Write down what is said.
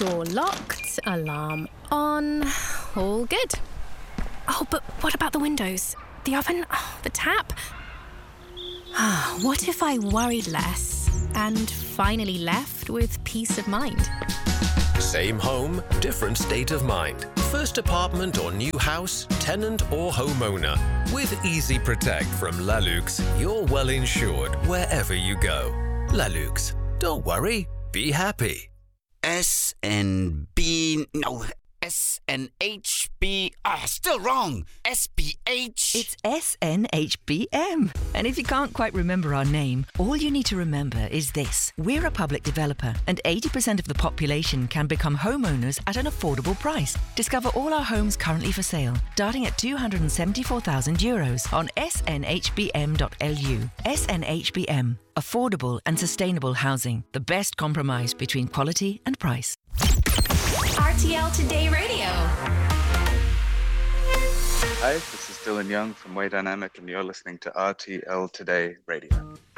Door locked, alarm on, all good. Oh, but what about the windows? The oven? Oh, the tap? What if I worried less and finally left with peace of mind? Same home, different state of mind. First apartment or new house, tenant or homeowner. With Easy Protect from Lalux, you're well insured wherever you go. Lalux, don't worry, be happy. SNB, no, SNHB, still wrong, SBH. It's SNHBM. And if you can't quite remember our name, all you need to remember is this. We're a public developer, and 80% of the population can become homeowners at an affordable price. Discover all our homes currently for sale, starting at €274,000 on snhbm.lu. SNHBM. Affordable and sustainable housing. The best compromise between quality and price. RTL Today Radio. Hi, this is Dylan Young from Way Dynamic, and you're listening to RTL Today Radio.